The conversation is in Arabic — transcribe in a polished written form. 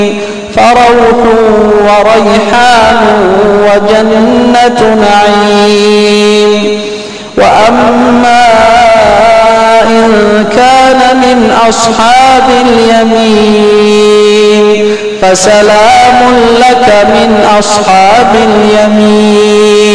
فروح وريحان وجنة نعيم. وأما إن كان من أصحاب اليمين فسلام لك من أصحاب اليمين.